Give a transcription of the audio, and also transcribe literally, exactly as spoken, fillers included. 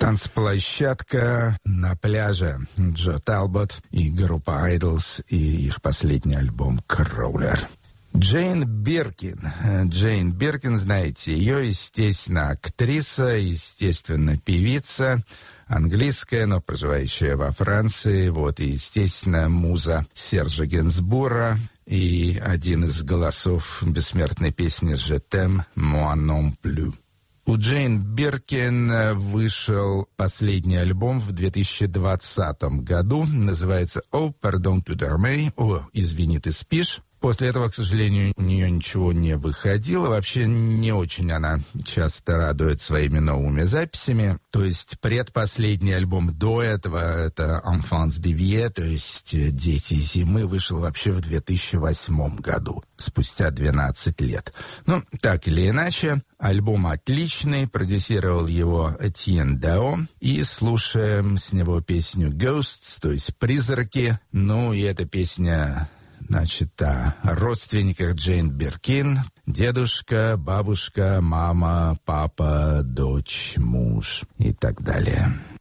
Танцплощадка на пляже. Джо Талбот и группа Idols и их последний альбом «Crawler». Джейн Биркин. Джейн Биркин, знаете ее, естественно, актриса, естественно, певица, английская, но проживающая во Франции. Вот, и, естественно, муза Сержа Генсбура и один из голосов бессмертной песни «Je t'aime, moi non plus». У Джейн Биркин вышел последний альбом в две тысячи двадцатом году. Называется «Oh, pardon tu dormais», «О, извини, ты спишь». После этого, к сожалению, у нее ничего не выходило. Вообще не очень она часто радует своими новыми записями. То есть предпоследний альбом до этого, это «Enfants d'hiver», то есть «Дети зимы», вышел вообще в две тысячи восьмом году, спустя двенадцать лет. Ну, так или иначе, альбом отличный, продюсировал его Этьен Дао. И слушаем с него песню «Ghosts», то есть «Призраки». Ну, и эта песня... Значит, о родственниках Джейн Биркин: дедушка, бабушка, мама, папа, дочь, муж и так далее.